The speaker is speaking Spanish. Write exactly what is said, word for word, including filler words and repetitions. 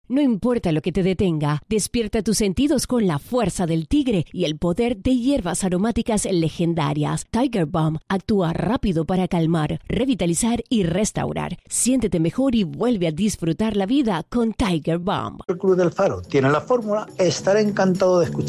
No importa lo que te detenga, despierta tus sentidos con la fuerza del tigre y el poder de hierbas aromáticas legendarias. Tiger Balm actúa rápido para calmar, revitalizar y restaurar. Siéntete mejor y vuelve a disfrutar la vida con Tiger Balm. El Club del Faro tiene la fórmula, estaré encantado de escuchar.